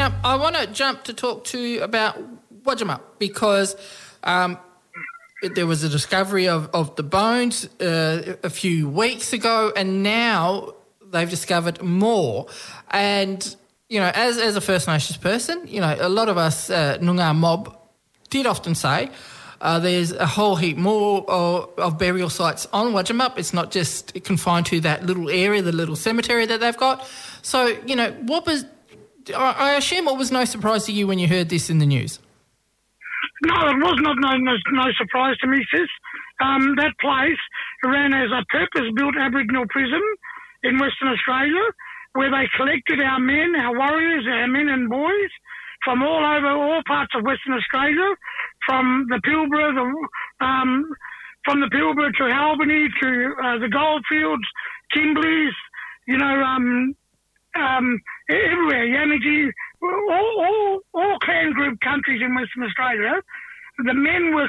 I want to jump to talk to you about Wajama because there was a discovery of the bones a few weeks ago, and now they've discovered more. And, you know, as a First Nations person, you know, a lot of us Noongar mob did often say there's a whole heap more of burial sites on Wajamup. It's not just confined to that little area, the little cemetery that they've got. So, you know, I assume it was no surprise to you when you heard this in the news. No, it was not no surprise to me, sis. That place ran as a purpose-built Aboriginal prison in Western Australia where they collected our men, our warriors, our men and boys from all over, all parts of Western Australia, from the Pilbara, to Albany, to the Goldfields, Kimberleys, you know, everywhere, Yamaji, all clan group countries in Western Australia. The men were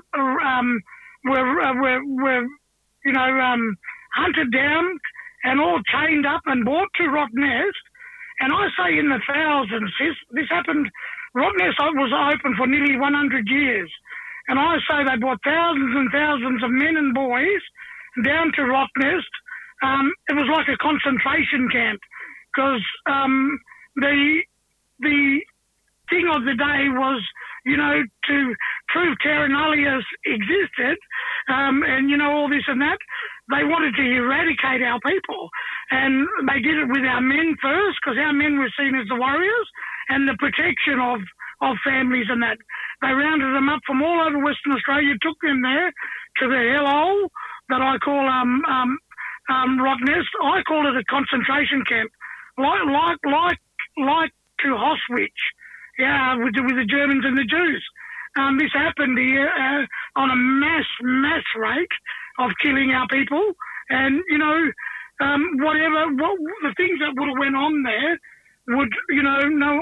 hunted down and all chained up and brought to Rottnest. And I say in the thousands, this happened. Rottnest was open for nearly 100 years. And I say they brought thousands and thousands of men and boys down to Rottnest. It was like a concentration camp because the thing of the day was, you know, to prove terra nullius existed and, you know, all this and that. They wanted to eradicate our people, and they did it with our men first because our men were seen as the warriors and the protection of families and that. They rounded them up from all over Western Australia, took them there to the hellhole that I call Rottnest. I call it a concentration camp, like to Auschwitz, yeah, with the Germans and the Jews. This happened here on a mass rate of killing our people, and you know, the things that would have went on there would, you know, no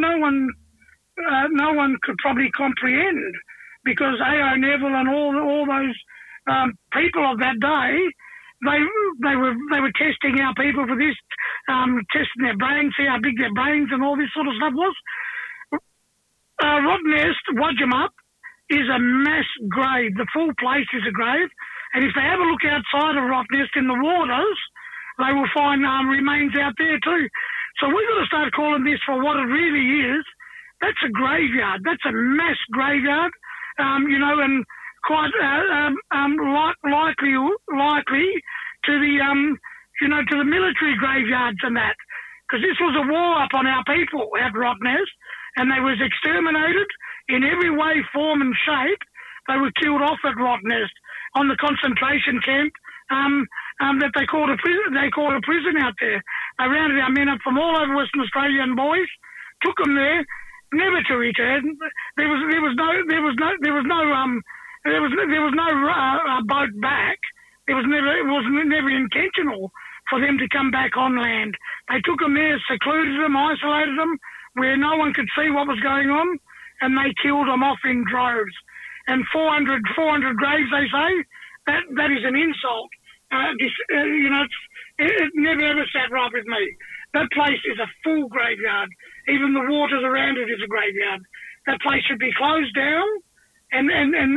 one could probably comprehend, because A.O. Neville and all those people of that day, they were testing our people for this, testing their brains, see how big their brains and all this sort of stuff was. Rottnest, Wajamup, is a mass grave. The full place is a grave. And if they have a look outside of Rottnest in the waters, they will find remains out there too. So we've got to start calling this for what it really is. That's a graveyard. That's a mass graveyard, you know, and quite likely to the, you know, to the military graveyards and that. Because this was a war upon our people at Rottnest, and they was exterminated in every way, form and shape. They were killed off at Rottnest on the concentration camp that they called a prison. They called a prison out there. They rounded our men up from all over Western Australia and boys, took them there, never to return. There was no boat back. It was never intentional for them to come back on land. They took them there, secluded them, isolated them, where no one could see what was going on, and they killed them off in droves. And 400 graves, they say, that is an insult. You know, it never ever sat right with me. That place is a full graveyard. Even the waters around it is a graveyard. That place should be closed down and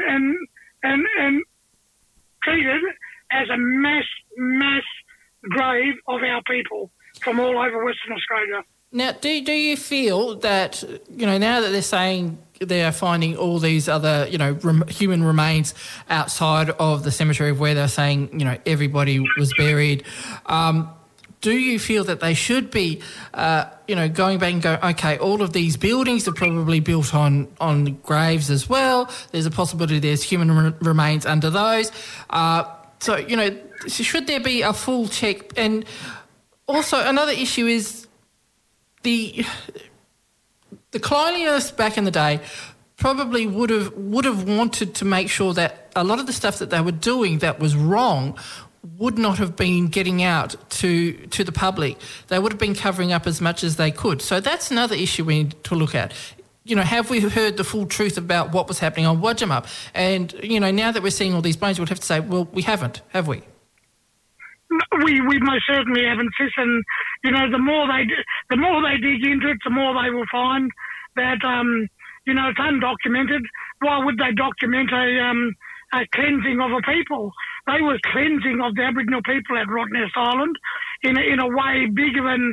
treated as a mass grave of our people from all over Western Australia. Now, do you feel that, you know, now that they're saying they are finding all these other, you know, human remains outside of the cemetery where they're saying, you know, everybody was buried, do you feel that they should be, you know, going back and go, okay, all of these buildings are probably built on graves as well. There's a possibility there's human remains under those. So, you know, should there be a full check? And also another issue is the colonialists back in the day probably would have wanted to make sure that a lot of the stuff that they were doing that was wrong would not have been getting out to the public. They would have been covering up as much as they could. So that's another issue we need to look at. You know, have we heard the full truth about what was happening on Wajamup? And, you know, now that we're seeing all these bones, we'd have to say, well, we haven't, have we? We most certainly haven't, sis. And you know, the more they dig into it, the more they will find that you know, it's undocumented. Why would they document a cleansing of a people? They were cleansing of the Aboriginal people at Rottnest Island in a way bigger than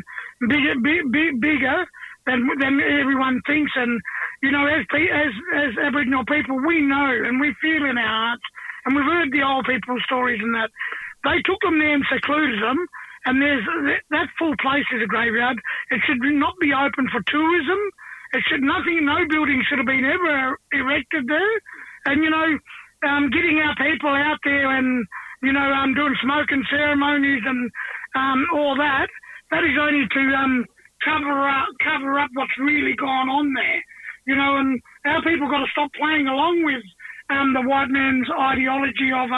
everyone thinks. And you know, as Aboriginal people, we know and we feel in our hearts, and we've heard the old people's stories and that. They took them there and secluded them, and that full place is a graveyard. It should not be open for tourism. No building should have been ever erected there. And, you know, getting our people out there and, you know, doing smoking ceremonies and all that, that is only to cover up what's really gone on there. You know, and our people got to stop playing along with the white man's ideology of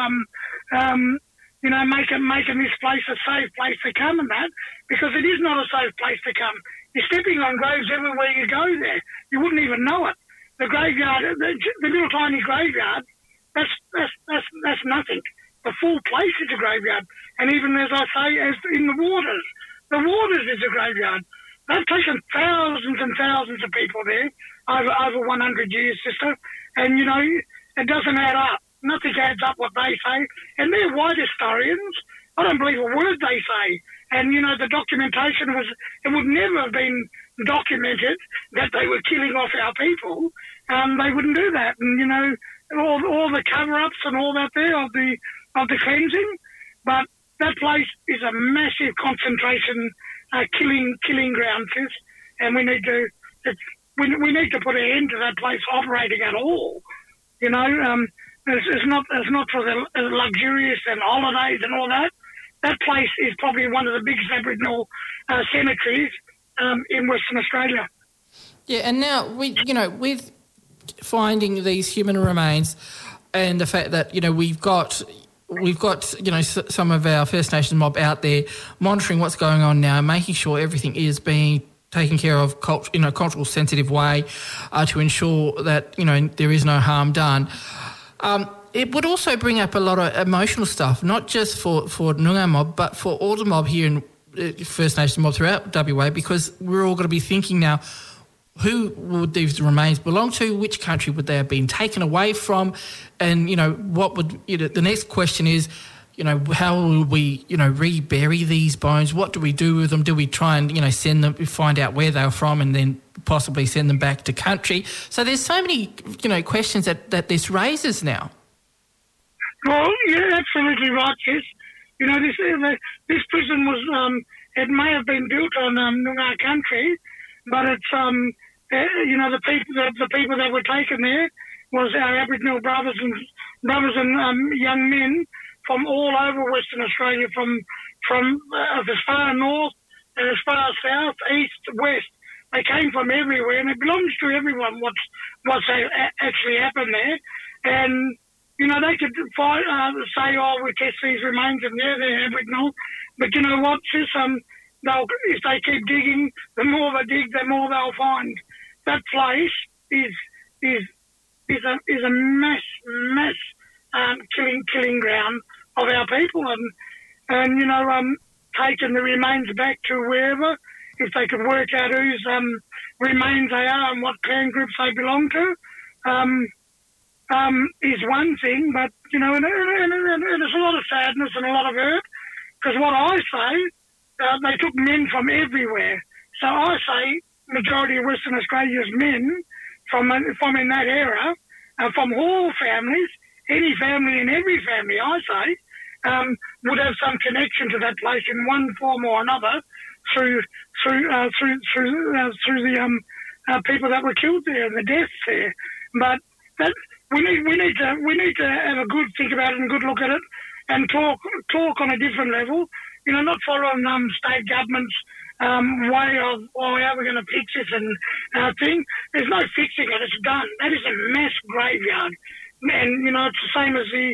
you know, making this place a safe place to come and that, because it is not a safe place to come. You're stepping on graves everywhere you go there. You wouldn't even know it. The graveyard, the little tiny graveyard, that's nothing. The full place is a graveyard. And even as I say, as in the waters is a graveyard. They've taken thousands and thousands of people there over 100 years, sister. And, you know, it doesn't add up. Nothing adds up what they say. And they're white historians. I don't believe a word they say. And, you know, the documentation it would never have been documented that they were killing off our people. They wouldn't do that. And, you know, all the cover-ups and all that there of the cleansing. But that place is a massive concentration killing ground, sis. And we need to put an end to that place operating at all. You know, it's not for the luxurious and holidays and all that. That place is probably one of the biggest Aboriginal cemeteries in Western Australia. Yeah, and now with finding these human remains and the fact that, you know, we've got you know, some of our First Nations mob out there monitoring what's going on now, making sure everything is being taken care of in a cultural sensitive way to ensure that, you know, there is no harm done. It would also bring up a lot of emotional stuff, not just for Noongar mob, but for all the mob here in First Nation mob throughout WA, because we're all going to be thinking now, who would these remains belong to? Which country would they have been taken away from? And, you know, what would, you know, the next question is, you know, how will we, you know, rebury these bones? What do we do with them? Do we try and, you know, send them, find out where they're from and then possibly send them back to country? So there's so many, you know, questions that this raises now. Well, you're absolutely right, sis. You know, this prison was, it may have been built on Noongar country, but it's, you know, the people that were taken there was our Aboriginal brothers and young men from all over Western Australia, from as far north and as far south, east, west. They came from everywhere, and it belongs to everyone what's actually happened there. And you know, they could say, "Oh, we test these remains, and yeah, they're Aboriginal." But you know what, sis? If they keep digging, the more they dig, the more they'll find. That place is a mass killing ground of our people, and you know, taking the remains back to wherever, if they could work out whose remains they are and what clan groups they belong to, is one thing. But you know, and there's a lot of sadness and a lot of hurt, because what I say, they took men from everywhere. So I say majority of Western Australia's men from in that era, from all families, any family and every family, I say, would have some connection to that place in one form or another through the people that were killed there and the deaths there. But that we need to have a good think about it and good look at it and talk on a different level. You know, not following state government's way of, oh, how we're going to fix this and thing. There's no fixing it. It's done. That is a mass graveyard. And, you know, it's the same as the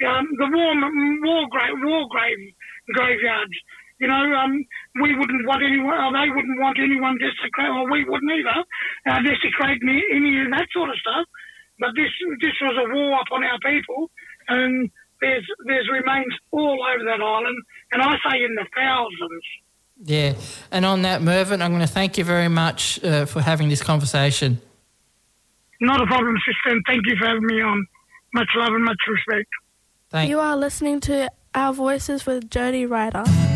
war graveyards. You know, we wouldn't want anyone, or they wouldn't want anyone desecrate, or we wouldn't either, desecrate any of that sort of stuff. But this was a war upon our people, and there's remains all over that island, and I say in the thousands. Yeah, and on that, Mervyn, I'm going to thank you very much for having this conversation. Not a problem, sister, and thank you for having me on. Much love and much respect. You are listening to Our Voices with Jody Ryder.